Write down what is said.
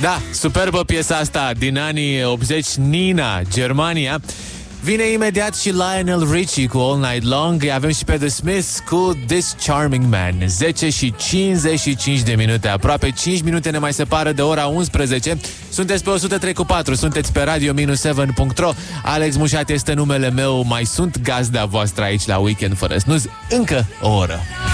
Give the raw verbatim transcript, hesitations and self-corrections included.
Da, superbă piesa asta din anii optzeci, Nina, Germania. Vine imediat și Lionel Richie cu All Night Long. Îi avem și pe The Smiths cu This Charming Man. Zece și cincizeci și cinci de minute. Aproape cinci minute ne mai separă de ora unsprezece. Sunteți pe o sută trei cu patru. Sunteți pe radio șapte punct ro. Alex Mușat este numele meu. Mai sunt gazda voastră aici la Weekend Fără Snuz încă o oră.